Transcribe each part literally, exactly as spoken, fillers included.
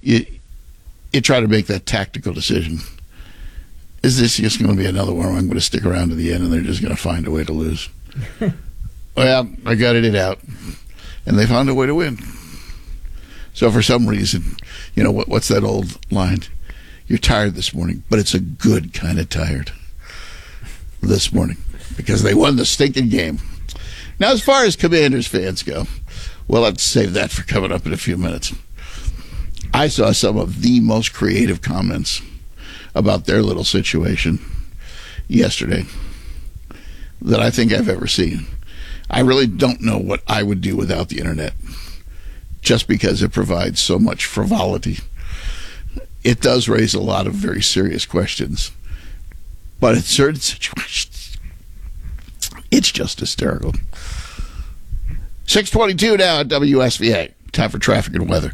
you you try to make that tactical decision. Is this just going to be another one where I'm going to stick around to the end and they're just going to find a way to lose? Well, I gutted it out, and they found a way to win. So for some reason, you know, what, what's that old line? You're tired this morning, but it's a good kind of tired this morning because they won the stinking game. Now, as far as Commanders fans go, well, let's save that for coming up in a few minutes. I saw some of the most creative comments about their little situation yesterday that I think I've ever seen. I really don't know what I would do without the internet, just because it provides so much frivolity. It does raise a lot of very serious questions, but in certain situations, it's just hysterical. six twenty-two now at W S V A. Time for traffic and weather.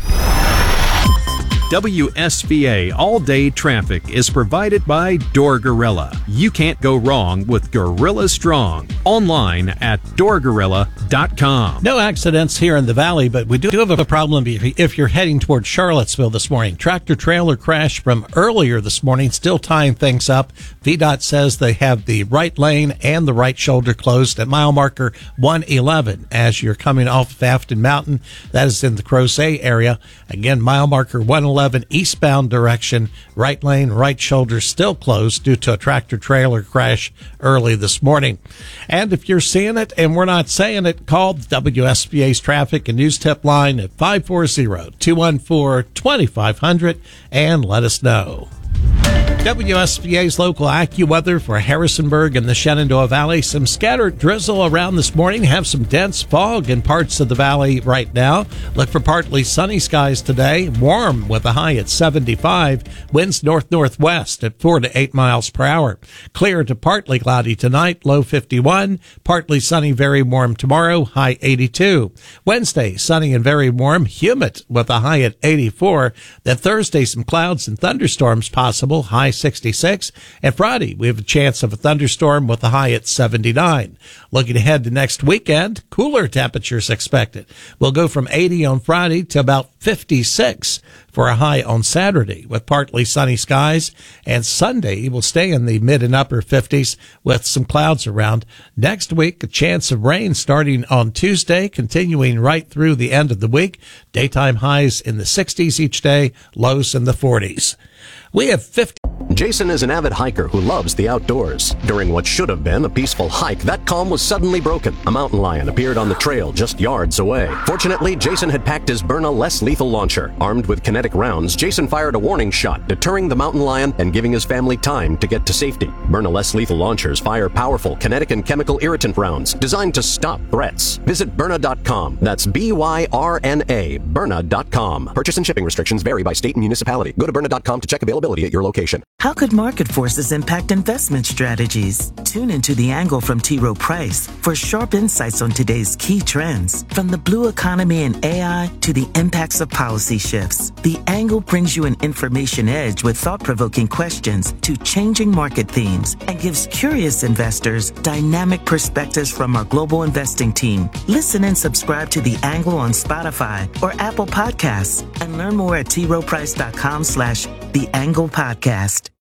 W S V A All-Day Traffic is provided by Door Gorilla. You can't go wrong with Gorilla Strong. Online at door gorilla dot com. No accidents here in the valley, but we do have a problem if you're heading toward Charlottesville this morning. Tractor trailer crash from earlier this morning, still tying things up. V DOT says they have the right lane and the right shoulder closed at mile marker one eleven as you're coming off of Afton Mountain. That is in the Crozet area. Again, mile marker one eleven eastbound direction, right lane, right shoulder still closed due to a tractor trailer crash early this morning. And if you're seeing it and we're not saying it, call the W S V A's traffic and news tip line at five four zero, two one four, two five zero zero and let us know. W S V A's local AccuWeather for Harrisonburg and the Shenandoah Valley. Some scattered drizzle around this morning. Have some dense fog in parts of the valley right now. Look for partly sunny skies today. Warm with a high at seventy-five. Winds north-northwest at four to eight miles per hour. Clear to partly cloudy tonight. Low fifty-one. Partly sunny, very warm tomorrow. High eighty-two. Wednesday, sunny and very warm. Humid with a high at eighty-four. Then Thursday, some clouds and thunderstorms possible. High sixty-six. And Friday, we have a chance of a thunderstorm with a high at seventy-nine. Looking ahead to next weekend, cooler temperatures expected. We'll go from eighty on Friday to about fifty-six for a high on Saturday with partly sunny skies. And Sunday will stay in the mid and upper fifties with some clouds around. Next week, a chance of rain starting on Tuesday, continuing right through the end of the week. Daytime highs in the sixties each day, lows in the forties. We have fifty. Jason is an avid hiker who loves the outdoors. During what should have been a peaceful hike, that calm was suddenly broken. A mountain lion appeared on the trail just yards away. Fortunately, Jason had packed his Byrna less lethal launcher. Armed with kinetic rounds, Jason fired a warning shot, deterring the mountain lion and giving his family time to get to safety. Byrna less lethal launchers fire powerful kinetic and chemical irritant rounds designed to stop threats. Visit Byrna dot com. That's B Y R N A, Byrna dot com. Purchase and shipping restrictions vary by state and municipality. Go to Byrna dot com to check availability at your location. How could market forces impact investment strategies? Tune into The Angle from T. Rowe Price for sharp insights on today's key trends. From the blue economy and A I to the impacts of policy shifts, The Angle brings you an information edge with thought-provoking questions to changing market themes and gives curious investors dynamic perspectives from our global investing team. Listen and subscribe to The Angle on Spotify or Apple Podcasts and learn more at T. Rowe Price dot com slash The Angle Podcast.